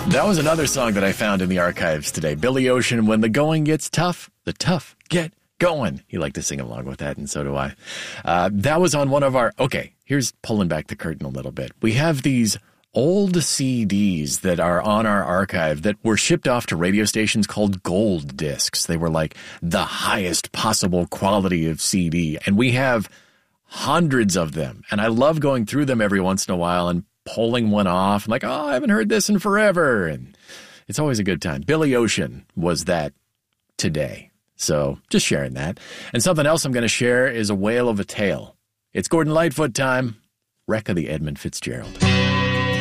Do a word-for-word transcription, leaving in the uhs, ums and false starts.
That was another song that I found in the archives today. Billy Ocean, When the Going Gets Tough, the tough get going. You like to sing along with that, and so do I. Uh, that was on one of our... Okay, here's pulling back the curtain a little bit. We have these old C Ds that are on our archive that were shipped off to radio stations called gold discs. They were like the highest possible quality of C D, and we have hundreds of them. And I love going through them every once in a while and pulling one off. I'm like, oh, I haven't heard this in forever. And it's always a good time. Billy Ocean was that today. So just sharing that. And something else I'm going to share is a whale of a tale. It's Gordon Lightfoot time. Wreck of the Edmund Fitzgerald.